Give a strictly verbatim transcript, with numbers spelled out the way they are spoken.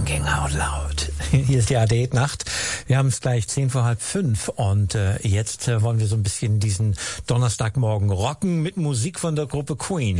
Thinking Out Loud. Hier ist die A D Nacht. Wir haben es gleich zehn vor halb fünf und äh, jetzt äh, wollen wir so ein bisschen diesen Donnerstagmorgen rocken mit Musik von der Gruppe Queen.